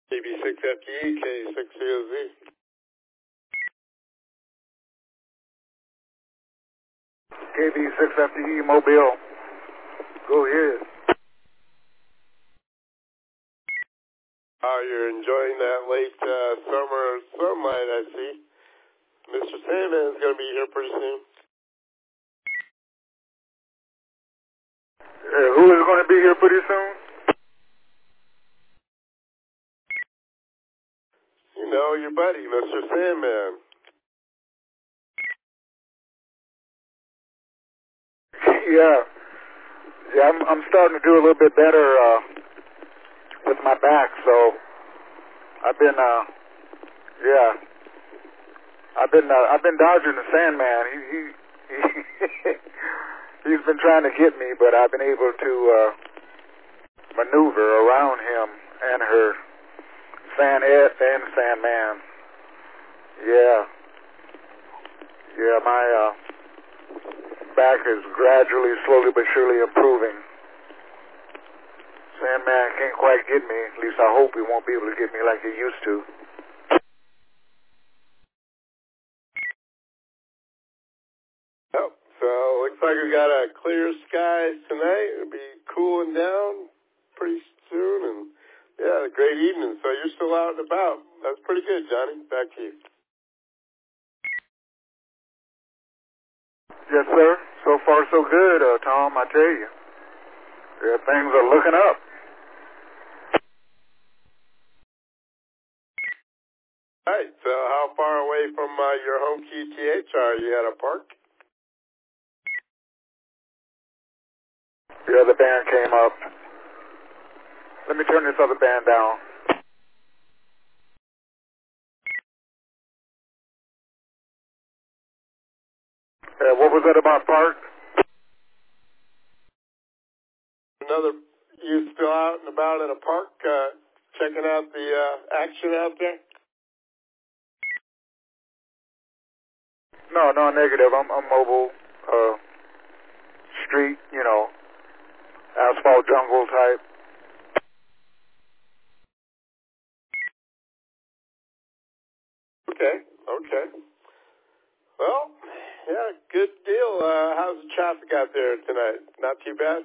KB6FTE, K6COZ. KB6FTE, Mobile. Go ahead. You're enjoying that late summer sunlight, I see. Mr. Sandman's going to be here pretty soon. Who is going to be here pretty soon? You know, your buddy, Mr. Sandman. Yeah, I'm starting to do a little bit better with my back, so I've been dodging the Sandman. He's been trying to get me, but I've been able to maneuver around him and her, Sandette and Sandman. Yeah, my back is gradually, slowly but surely improving. Sandman can't quite get me. At least I hope he won't be able to get me like he used to. Oh, so looks like we got a clear skies tonight. It'll be cooling down pretty soon, and yeah, a great evening. So you're still out and about. That's pretty good, Johnny. Back to you. Yes, sir. So far, so good, Tom, I tell you. Yeah, things are looking up. All right, so how far away from your home QTH are you at a park? The other band came up. Let me turn this other band down. What was that about park? You still out and about in a park, checking out the action out there? No, negative. I'm mobile, street, asphalt jungle type. Okay. Well, yeah, good deal. How's the traffic out there tonight? Not too bad?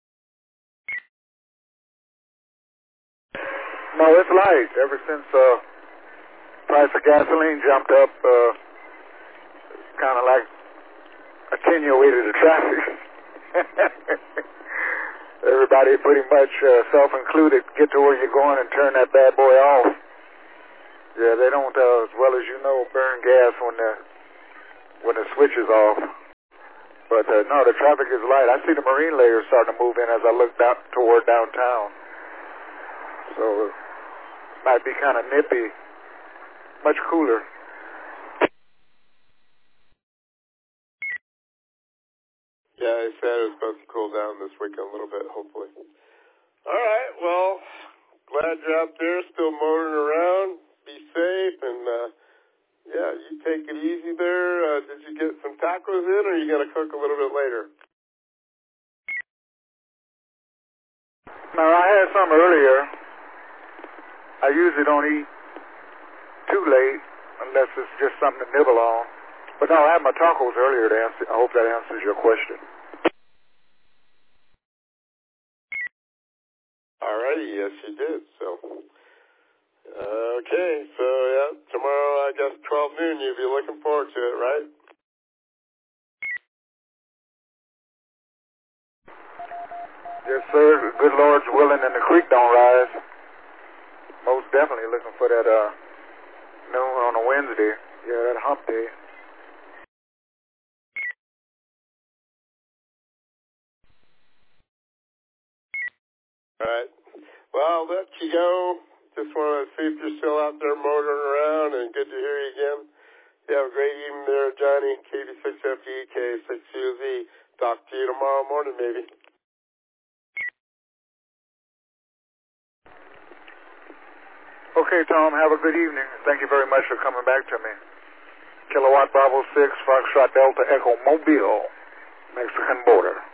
No, it's light. Ever since price of gasoline jumped up, kind of like attenuated the traffic. Everybody pretty much, self-included, get to where you're going and turn that bad boy off. Yeah, they don't, as well as you know, burn gas when the switch is off. But no, the traffic is light. I see the marine layers starting to move in as I look toward downtown. So it might be kind of nippy, much cooler. Yeah, they said it was supposed to cool down this weekend a little bit, hopefully. All right, well, glad you're out there still motoring around. Be safe, and yeah, you take it easy there. Did you get some tacos in, or are you going to cook a little bit later? No, I had some earlier. I usually don't eat too late unless it's just something to nibble on. But no, I had my tacos earlier to answer. I hope that answers your question. All righty, yes you did. So, okay, so yeah, tomorrow I guess 12 noon, you'll be looking forward to it, right? Yes, sir. Good Lord's willing and the creek don't rise. Most definitely looking for that noon on a Wednesday. Yeah, that hump day. All right. Well, I'll let you go. Just want to see if you're still out there motoring around, and good to hear you again. You have a great evening there, Johnny. KB6FTE, K6COZ. Talk to you tomorrow morning, maybe. Okay, Tom, have a good evening. Thank you very much for coming back to me. Kilowatt Bravo 6, Foxtrot Delta Echo Mobile, Mexican border.